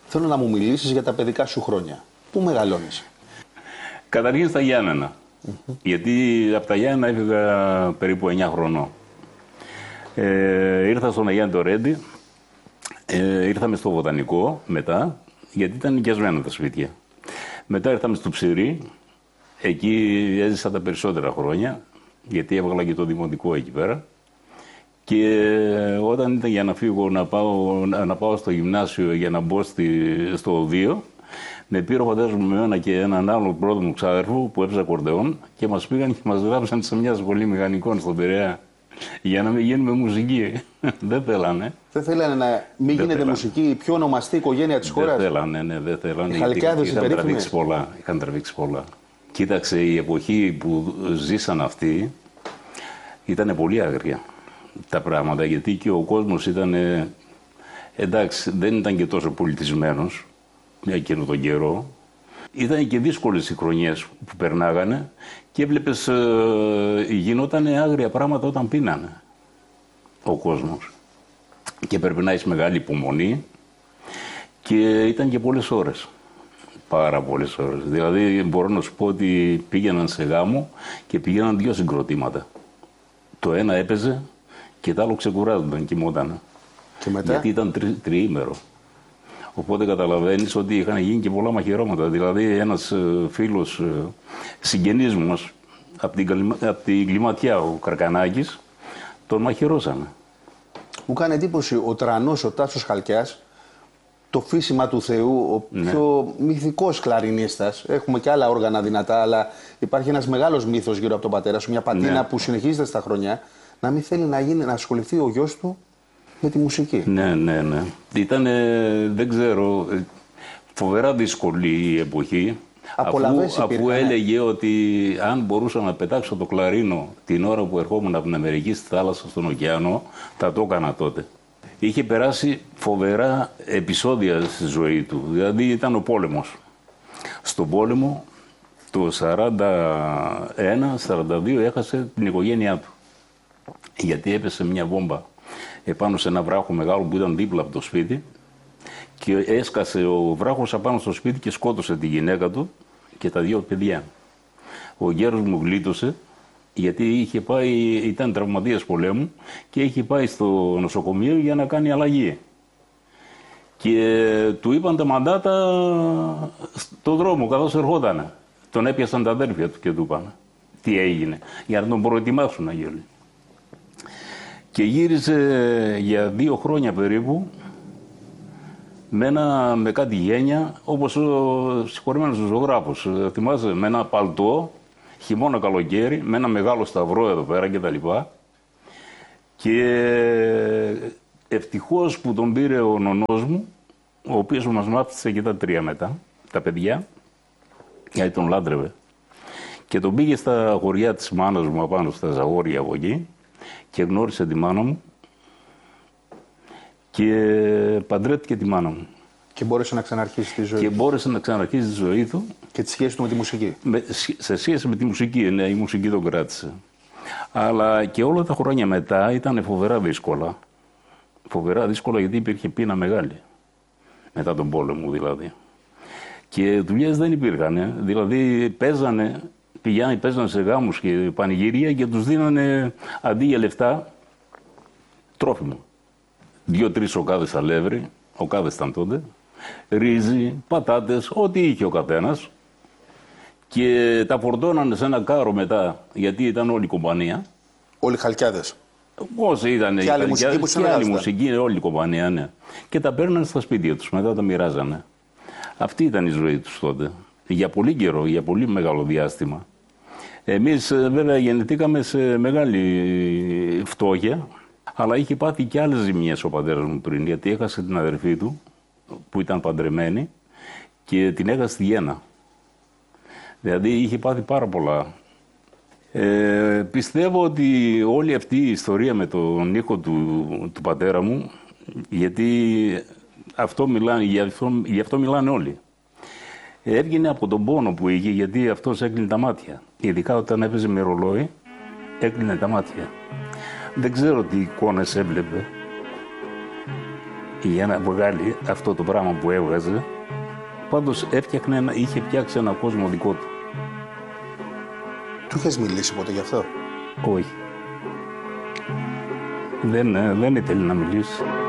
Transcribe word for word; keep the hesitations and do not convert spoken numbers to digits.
Θέλω να μου μιλήσεις για τα παιδικά σου χρόνια. Πού μεγαλώνεις? Καταρχήν στα Γιάννενα. Mm-hmm. Γιατί από τα Γιάννενα έφυγα περίπου εννιά χρονών. Ε, ήρθα στον Αγιάννη το Ρέντι, ε, ήρθαμε στο Βοτανικό μετά, γιατί ήταν νοικιασμένα τα σπίτια. Μετά ήρθαμε στο Ψηρή, εκεί έζησα τα περισσότερα χρόνια, γιατί έβγαλα και το δημοτικό εκεί πέρα. Και όταν ήταν για να φύγω να πάω, να πάω στο γυμνάσιο για να μπω στη, στο οδείο, με πήρε ο πατέρας μου με ένα και έναν άλλο πρώτο μου ξάδερφο που έπαιζε ακορντεόν και μας πήγαν και μας γράψαν σε μια σχολή μηχανικών στον Πειραιά για να μην γίνουμε μουσική. Δεν θέλανε. Δεν θέλανε να μην δεν γίνετε θέλανε. Μουσική, η πιο ονομαστή οικογένεια της χώρας. Δεν θέλανε, ναι, δεν θέλανε. Οι Χαλκιάδες είχαν τραβήξει πολλά, είχαν τραβήξει πολλά. Κοίταξε, η εποχή που ζήσαν αυτοί ήταν πολύ άγρια τα πράγματα, γιατί και ο κόσμος ήταν, εντάξει, δεν ήταν και τόσο πολιτισμένος για εκείνο τον καιρό. Ήταν και δύσκολες οι χρονιές που περνάγανε και έβλεπες ε, γινόταν άγρια πράγματα όταν πίνανε ο κόσμος. Και πρέπει να έχεις μεγάλη υπομονή και ήταν και πολλές ώρες. Πάρα πολλές ώρες. Δηλαδή μπορώ να σου πω ότι πήγαιναν σε γάμο και πήγαιναν δύο συγκροτήματα. Το ένα έπαιζε και το άλλο ξεκουράζονταν, κοιμότανε. Και μετά? Γιατί ήταν τρι, τριήμερο. Οπότε καταλαβαίνεις ότι είχαν γίνει και πολλά μαχαιρώματα. Δηλαδή ένας ε, φίλος ε, συγγενής μας από την, απ την Κλιματιά, ο Καρκανάκης, τον μαχαιρώσανε. Μου κάνει εντύπωση ο Τρανός, ο Τάσος Χαλκιάς, το φύσιμα του Θεού, ο ναι. πιο μυθικός κλαρινίστας. Έχουμε και άλλα όργανα δυνατά, αλλά υπάρχει ένας μεγάλος μύθος γύρω από τον πατέρα σου, μια πατίνα ναι. που συνεχίζεται στα χρόνια, να μην θέλει να, γίνει, να ασχοληθεί ο γιος του με τη μουσική. Ναι, ναι, ναι. Ήταν, δεν ξέρω, φοβερά δύσκολη η εποχή. Αφού, αφού έλεγε ότι αν μπορούσα να πετάξω το κλαρίνο την ώρα που ερχόμουν από την Αμερική στη θάλασσα, στον ωκεανό, θα το έκανα τότε. Είχε περάσει φοβερά επεισόδια στη ζωή του. Δηλαδή ήταν ο πόλεμος. Στον πόλεμο το σαράντα ένα σαράντα δύο έχασε την οικογένειά του. Γιατί έπεσε μια βόμβα επάνω σε ένα βράχο μεγάλο που ήταν δίπλα από το σπίτι και έσκασε ο βράχος απάνω στο σπίτι και σκότωσε τη γυναίκα του και τα δύο παιδιά. Ο γέρος μου γλίτωσε γιατί είχε πάει, ήταν τραυματίας πολέμου και είχε πάει στο νοσοκομείο για να κάνει αλλαγή. Και του είπαν τα μαντάτα στον δρόμο καθώς ερχότανε. Τον έπιασαν τα αδέρφια του και του είπαν τι έγινε, για να τον προετοιμάσουν να γέλει. Και γύρισε για δύο χρόνια περίπου με, ένα, με κάτι γένια, όπως ο συγχωρημένος ο ζωγράφος. Θυμάσαι, με ένα παλτό, χειμώνα καλοκαίρι, με ένα μεγάλο σταυρό εδώ πέρα και τα λοιπά. Και ευτυχώς που τον πήρε ο νονός μου, ο οποίος μας μάθησε και τα τρία μετά, τα παιδιά, γιατί τον λάτρευε. Και τον πήγε στα χωριά της μάνας μου απάνω στα Ζαγόρια από εκεί και γνώρισε τη μάνα μου και παντρεύτηκε τη μάνα μου. Και μπόρεσε να ξαναρχίσει τη ζωή και του. Και μπόρεσε να ξαναρχίσει τη ζωή του. Και τη σχέση του με τη μουσική. Με, σε σχέση με τη μουσική, ναι, η μουσική τον κράτησε. Αλλά και όλα τα χρόνια μετά ήταν φοβερά δύσκολα. Φοβερά δύσκολα γιατί υπήρχε πείνα μεγάλη. Μετά τον πόλεμο δηλαδή. Και δουλειές δεν υπήρχαν. Δηλαδή παίζανε, πηγαίνανε, παίζανε σε γάμους και πανηγύρια και τους δίνανε αντί για λεφτά τρόφιμο. Δύο-τρεις οκάδες αλεύρι, οκάδες ήταν τότε, ρύζι, πατάτες, ό,τι είχε ο καθένας. Και τα φορτώνανε σε ένα κάρο μετά, γιατί ήταν όλη η κομπανία. Όλοι οι Χαλκιάδες. Όσοι ήταν και άλλη μουσική που και άλλη μουσική, όλη η κομπανία, ναι. Και τα παίρνανε στα σπίτια τους, μετά τα μοιράζανε. Αυτή ήταν η ζωή τους τότε. Για πολύ καιρό, για πολύ μεγάλο διάστημα. Εμείς βέβαια γεννηθήκαμε σε μεγάλη φτώχεια, αλλά είχε πάθει και άλλες ζημιές ο πατέρας μου πριν, γιατί έχασε την αδερφή του, που ήταν παντρεμένη, και την έχασε στη γέννα. Δηλαδή είχε πάθει πάρα πολλά. Ε, πιστεύω ότι όλη αυτή η ιστορία με τον ήχο του, του πατέρα μου, γιατί αυτό μιλάνε, γι' αυτό, γι' αυτό μιλάνε όλοι, έβγαινε από τον πόνο που είχε, γιατί αυτός έκλεινε τα μάτια. Ειδικά όταν έπαιζε με ρολόι, έκλεινε τα μάτια. Δεν ξέρω τι εικόνες έβλεπε, για να βγάλει αυτό το πράγμα που έβγαζε. Πάντως έφτιαχνε, είχε φτιάξει ένα κόσμο δικό του. Του είχες μιλήσει ποτέ γι' αυτό? Όχι. Δεν, δεν ήθελε να μιλήσει.